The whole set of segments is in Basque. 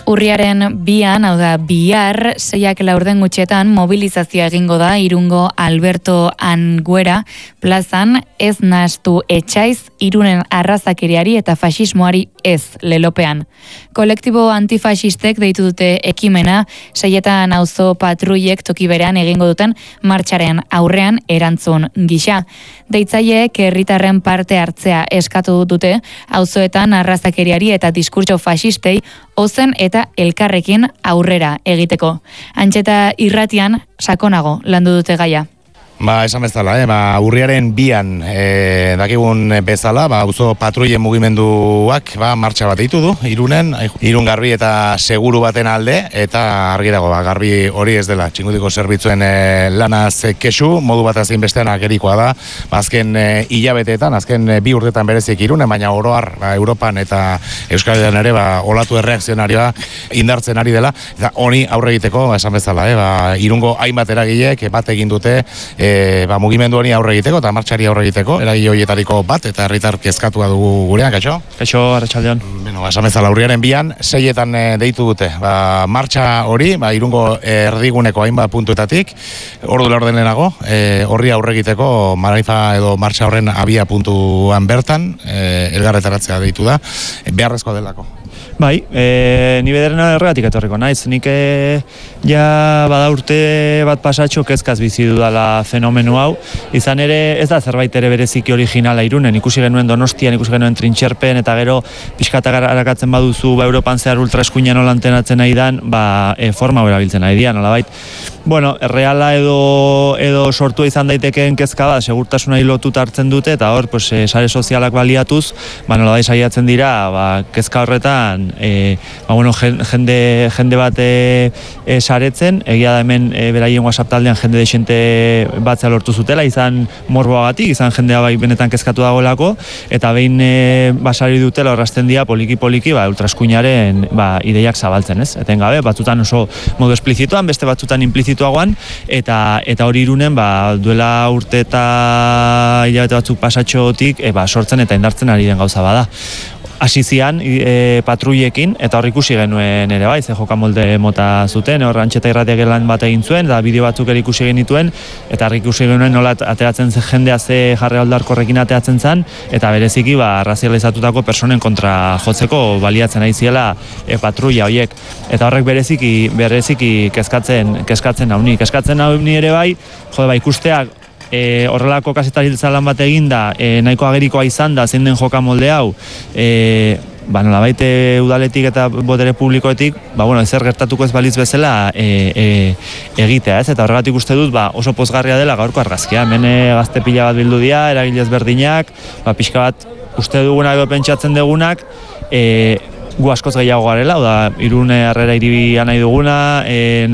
Urriaren 2, hau da bihar, 6:00 gutxetan mobilizazioa egingo da Irungo Alberto Anguera plazan, ez nahastu etxaiz, Irunen arrazakeriari eta faxismoari ez lelopean. Kolektibo antifaxistek deitu dute ekimena, 6:00 auzo patruiek toki berean egingo duten martxaren aurrean erantzun gisa. Deitzaileek herritarren parte hartzea eskatu dute, auzoetan arrazakeriari eta diskurtso faxistei ozen eta elkarrekin aurrera egiteko. Antxeta irratian sakonago landu dute gaia. Esan bezala, urriaren 2 dakigun bezala, auzo patruien mugimenduak martxa bat ditu du, Irunen, Irun garbi eta seguru baten alde, eta argi dago, garbi hori ez dela, txingudiko zerbitzuen lanaz kesu, modu bat azin bestean agerikoa da, azken hilabeteetan, azken 2 urtetan berezik Irunen, baina oroar, Europan eta Euskal Herrian ere, olatu erreakzionarioa indartzen ari dela, eta honi aurre egiteko, esan bezala, Irungo hainbat eragilek bat egin dute, mugimendu honi aurre egiteko eta martxari aurre egiteko, eragile horietariko bat eta herritar kezkatua dugu gurean, kaixo? Kaixo, arratsaldean. Esan bezala, urriaren 2 6:00 deitu dute. Martxa hori, Irungo erdiguneko hainbat puntuetatik, ordu laurden lehenago, horri aurre egiteko marifa edo martxa horren abia puntuan bertan, elgarretaratzea deitu da, beharrezkoa delako. Bai, ni bederena erregatik etorriko naiz. Nik ja bada urte bat pasatxo kezkaz bizi dudala fenomeno hau. Izan ere, ez da zerbait ere bereziki originala Irunen. Ikusi genuen Donostian, ikusi genuen Trintxerpen, eta gero pixkatak arakatzen baduzu Europan zehar ultraeskuinan nola antenatzen nahi dan, forma erabiltzen nahi dian, nolabait. Bueno, erreala edo sortua izan daitekeen kezka da, segurtasunari lotuta hartzen dute, eta hor, sare sozialak baliatuz, nolabait saiatzen dira, kezka horretan, jende bat saretzen, egia da hemen beraien WhatsApp taldean jende desente batzea lortu zutela, izan morboagatik, izan jendea benetan kezkatu dagoelako, eta behin basari dutela horrazten dira poliki-poliki ultraeskuinaren ideiak zabaltzen, ez? Etengabe, batzutan oso modu esplizituan, beste batzutan implizituagoan, eta hori Irunen duela urte eta hilabete batzuk pasatxotik sortzen eta indartzen ari den gauza bada. Hasi zian patruiekin, eta hor ikusi genuen ere bai, ze jokamolde mota zuten, hor Antxeta irratiak lan bat egin zuen, eta bideo batzuk ere ikusi genituen, eta hor ikusi genuen nola ateratzen jendea ze jarre aldarkorrekin ateratzen zen, eta bereziki razializatutako personen kontra jotzeko baliatzen ari ziela patruia horiek. Eta horrek bereziki kezkatzen nauni ere bai, ikusteak horrelako kazetaritza lan bat eginda, nahiko agerikoa izan da, zein den jokamolde hau, nolabait udaletik eta botere publikoetik, ezer gertatuko ez balitz bezala egitea, ez? Eta horregatik uste dut, oso pozgarria dela gaurko argazkia. Hemen gazte pila bat bildu dira, eragile ezberdinak, pixka bat uste dugunak edo pentsatzen dugunak, gu askoz gehiago garela, Irune harrera iribia nahi duguna,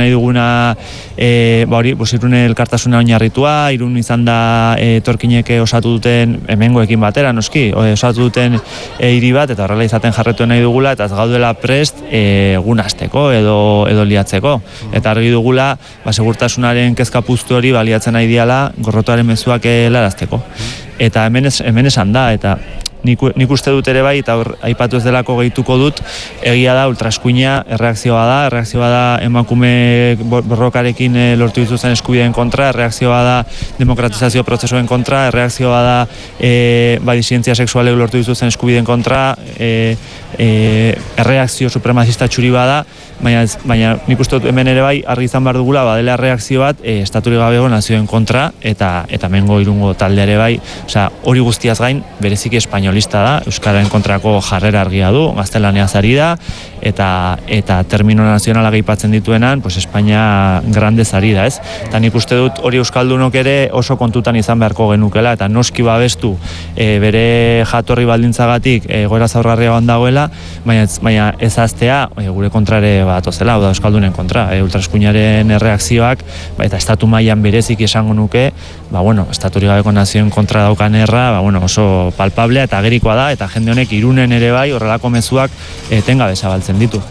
Irune elkartasuna oinarritua, Irun izan da etorkinek osatu duten, hemengoekin batera, noski, osatu duten hiri bat, eta horrela izaten jarretu nahi dugula, eta ez gaudela prest gunazteko edo liatzeko. Eta argi dugula, segurtasunaren kezka puztu hori baliatzen nahi diala, gorrotoaren mezuak helarazteko. Eta hemen esan da, eta nik uste dut ere bai, eta aipatu ez delako gehituko dut, egia da ultraeskuina erreakzioa da emakume borrokarekin lortu dituzten eskubideen kontra, erreakzioa da demokratizazio prozesuen kontra, erreakzioa da disidentzia sexualek lortu dituzten eskubideen kontra, erreakzio supremazista txuri bada, baina nik uste dut hemen ere bai, argi izan behar dugula, badela erreakzio bat, estaturik gabego nazioen kontra, eta mengo Irungo talde ere bai, hori guztiaz gain, bereziki espainolista da, Euskararen kontrako jarrera argia du, gaztelaneaz ari da, eta termino nazionala aipatzen dituenan, Espainia grandez ari da, ez? Eta nik uste dut hori euskaldunok ere oso kontutan izan beharko genukela, eta noski babestu bere jatorri baldintzagatik egoera zaurgarriagoan dagoela, baina ez aztea gure kontrare batozela, euskaldunen kontra, ultraeskuinaren erreakzioak, eta estatu mailan berezik esango nuke, estaturik gabeko nazioen kontra daukan erra, oso palpablea eta agerikoa da, eta jende honek Irunen ere bai horrelako mezuak etengabe zabaltzen ditu.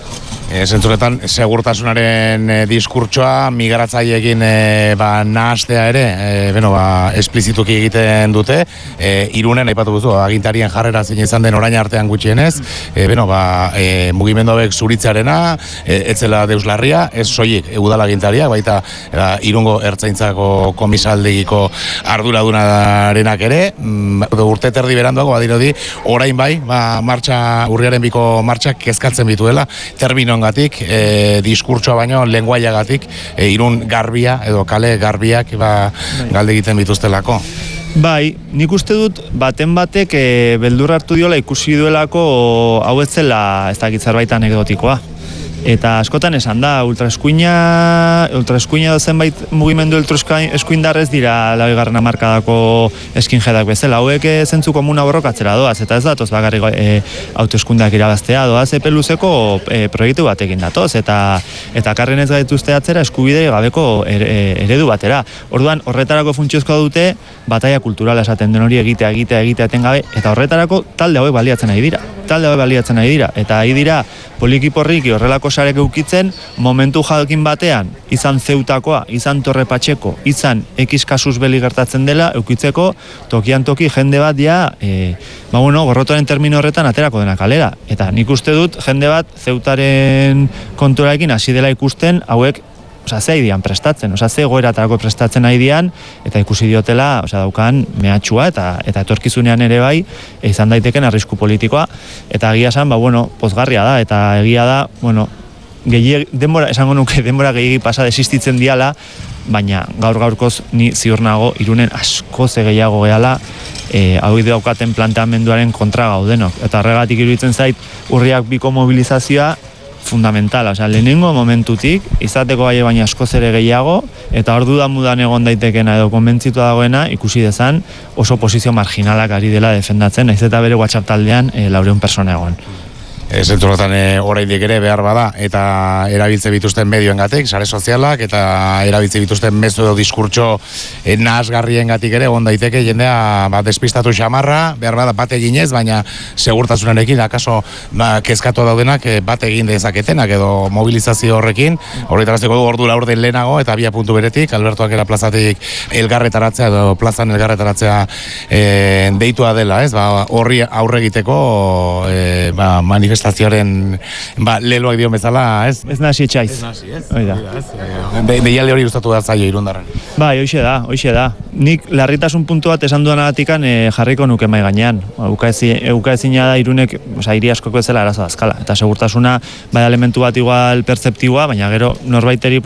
Zentzuretan, segurtasunaren diskurtsoa migratzaileekin nahastea ere, esplizituki egiten dute, Irunen, aipatu duzu, agintarien jarrera zein izan den orain artean gutxienez, mugimendu hauek zuritzearena, etzela deuslarria, ez soilik udala agintariak, baita Irungo ertzaintzako komisaldegiko arduradunarenak ere, urte terdi beranduago, badirudi, orain bai, urriaren biko martxak kezkatzen bituela, terminongatik, diskurtsoa baino, lenguaiagatik, Irun garbia edo kale garbiak galde egiten bituztelako. Bai, nik uste dut baten batek beldur hartu diola ikusi duelako hau ez zela ez dakit zerbait anekdotikoa. Eta askotan esan da, ultraeskuina zenbait mugimendu ultraeskuindar ez dira 20. hamarkadako skinheadak bezala. Hauek zentzu komuna borrokatzera doaz, eta ez datoz bakarrik autoeskundak irabaztea, doaz epe luzeko proiektu batekin datoz, eta karren ez gaituzte atzera eskubide gabeko eredu batera. Orduan, horretarako funtsiozkoa dute, bataia kulturala esaten den hori egitea etengabe, eta horretarako talde hauek baliatzen nahi dira. Eta ahi dira, polikiporriki horrelako sarek eukitzen, momentu jakin batean, izan Zeutakoa, izan Torre Patxeko, izan X kasuz beli gertatzen dela, eukitzeko tokian toki jende bat gorrotoren termino horretan aterako dena kalera. Eta nik uste dut, jende bat Zeutaren konturaekin hasi dela ikusten, hauek ze haidian prestatzen, ze goeratarako prestatzen haidian, eta ikusi diotela, daukan mehatxua, eta etorkizunean ere bai, izan daiteken arrisku politikoa, eta egia esan, pozgarria da, eta egia da, denbora gehiagi pasa desistitzen diala, baina gaur-gaurkoz ni ziur nago Irunen askoz gehiago gehala, hau daukaten planteamenduaren kontra gaudenok, eta horregatik iruditzen zait, urriak biko mobilizazioa, fundamentala, lehenengo momentutik izateko baina askoz ere gehiago, eta hor dudan egon daitekena edo konbentzitu dagoena ikusi dezan oso posizio marginalak ari dela defendatzen, naiz eta bere WhatsApp taldean 400 persona egon. Zenturotan oraindik ere behar bada, eta erabiltze bituzten medioengatik, sare sozialak, eta erabiltze bituzten mezu edo diskurtso nahasgarriengatik ere egon daiteke jendea despistatu xamarra, behar bada bat eginez, baina segurtasunarekin akaso kezkatu daudenak bat egin dezaketenak edo mobilizazio horrekin, horretarazteko du ordu laurden lehenago eta bia puntu beretik, Alberto Akera plazatik elgarretaratzea edo plazan elgarretaratzea deitua dela, horri aurre egiteko manifestazioaren leloak dion bezala, ez? Ez nasi etxaiz. Ez nasi, ez? Deialde hori gustatu da zaio Irundarren. Bai, hoxe da. Nik larritasun puntu bat esan duanagatikan jarriko nuke mai gainean. Ukaezina da Irunek, hiri askoko bezala arazo dazkala. Eta segurtasuna, bai elementu bat igual pertzeptiboa, baina gero norbaiteri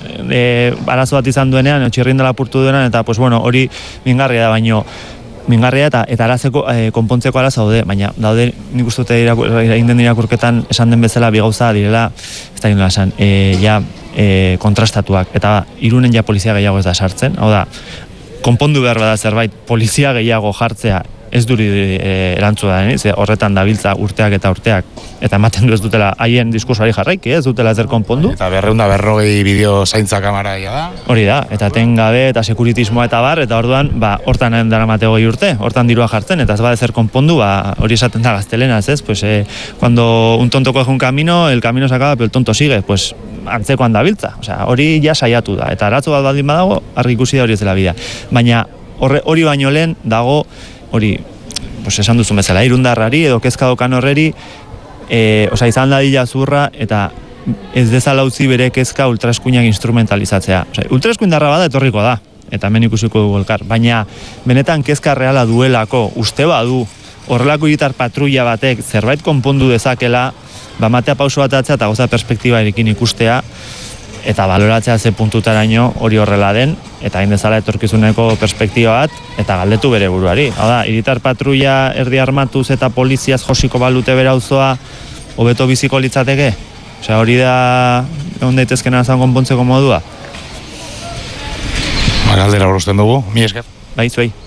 arazo bat izan duenean, txirrindela apurtu duenean, eta hori mingarria da, baino mingarria eta arazeko konpontzeko arazo daude, baina daude nik uste dute egin den irakurketan esan den bezala bi gauza direla, ez da ginola esan, kontrastatuak, eta Irunen polizia gehiago ez da sartzen, hau da, konpondu behar da zerbait, polizia gehiago jartzea ez duri erantzu da, horretan dabiltza urteak, eta ematen du ez dutela haien diskursoari jarraiki, ez dutela zer konpondu. Eta 240 bideo zaintza kamaraia da. Hori da, eta tengabe eta sekuritismoa eta eta orduan, hortan daramate 20 urte, hortan dirua jartzen, eta ez bada zer konpondu, hori esaten da gaztelenaz, ez? Cuando un tonto coge un camino, el camino se acaba, pero el tonto sigue, antzekoan dabiltza. Hori ja saiatu da, eta aratzo bat baldin badago, argi ikusi da hori ez dela bidea. Baina hori baino lehen dago, hori, esan duzun bezala, Irundarrari edo kezkadokan horreri, izan dadila zurra, eta ez dezala utzi bere kezka ultraeskuinak instrumentalizatzea. Ultraeskuindarra bada etorriko da, eta hemen ikusiko dugu elkar, baina benetan kezka reala duelako, uste badu, horrelako hiritar patrulla batek zerbait konpondu dezakela, matea pauso bat atzea eta goza perspektibarekin ikustea, eta baloratzea ze puntutaraino hori horrela den, eta hain dezala etorkizuneko perspektiba bat, eta galdetu bere buruari. Hau da, hiritar patrulla erdi armatuz eta poliziaz josiko balute bere auzoa hobeto biziko litzateke? Hori da egon daitezkena zan konpontzeko modua? Galdera horosten dugu, mi esker. Bai, zuei.